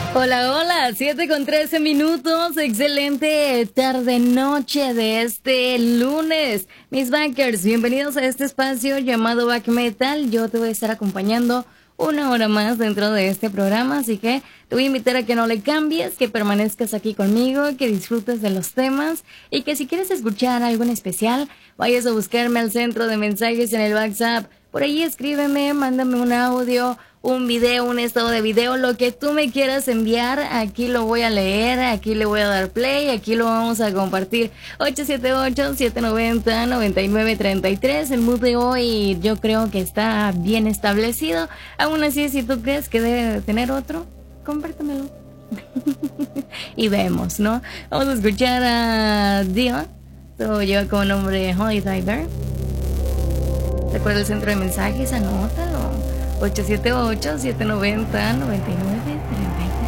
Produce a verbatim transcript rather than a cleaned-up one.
Hola, hola, siete con trece minutos, excelente tarde-noche de este lunes. Mis backers, bienvenidos a este espacio llamado Back Metal. Yo te voy a estar acompañando una hora más dentro de este programa, así que te voy a invitar a que no le cambies, que permanezcas aquí conmigo, que disfrutes de los temas y que si quieres escuchar algo en especial, vayas a buscarme al centro de mensajes en el WhatsApp. Por ahí escríbeme, mándame un audio, un video, un estado de video, lo que tú me quieras enviar, aquí lo voy a leer, aquí le voy a dar play, aquí lo vamos a compartir. ocho siete ocho, siete nueve cero, nueve nueve tres tres, el mood de hoy yo creo que está bien establecido. Aún así, si tú crees que debe de tener otro, compártemelo. Y vemos, ¿no? Vamos a escuchar a Dion. Esto lleva como nombre Holy Diver. Recuerda el centro de mensajes, anótalo. ocho siete ocho, siete nueve cero, nueve nueve